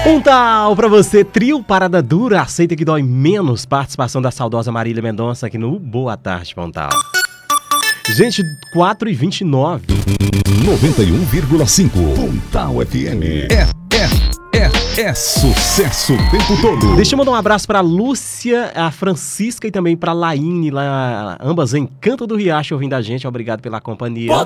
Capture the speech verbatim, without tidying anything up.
Pontal pra você, trio Parada Dura, aceita que dói menos. Participação da saudosa Marília Mendonça aqui no Boa Tarde, Pontal. Gente, quatro e vinte e nove. noventa e um vírgula cinco. Pontal F M. É, é, é, é sucesso o tempo todo. Deixa eu mandar um abraço pra Lúcia, a Francisca e também pra Laine, lá, ambas em Canto do Riacho, ouvindo a gente. Obrigado pela companhia.